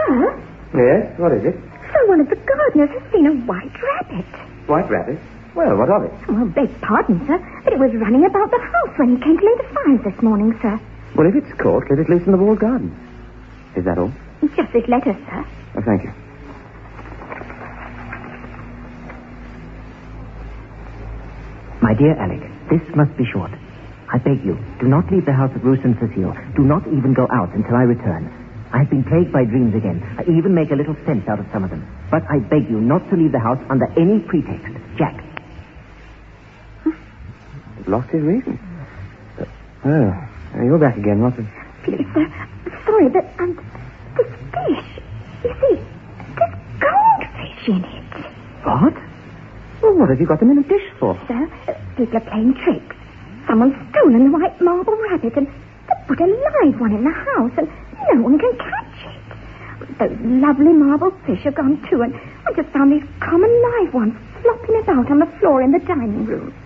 Sir? Yes, what is it? Sir, one of the gardeners has seen a white rabbit. White rabbit? Well, what of it? Well, beg pardon, sir, but it was running about the house when he came to lay the fires this morning, sir. Well, if it's caught, let it loose in the walled garden. Is that all? Just this letter, sir. Oh, thank you. My dear Alec, this must be short. I beg you, do not leave the house at Rue Saint-Cecile. Do not even go out until I return. I have been plagued by dreams again. I even make a little sense out of some of them. But I beg you not to leave the house under any pretext. Jack. He's lost his reason. Oh, you're back again, Watson. Please, sir. Sorry, but, this fish. You see, there's goldfish in it. What? Well, what have you got them in a dish for? Sir, people are playing tricks. Someone's stolen the white marble rabbit and they put a live one in the house and no one can catch it. Those lovely marble fish have gone too and I just found these common live ones flopping about on the floor in the dining room.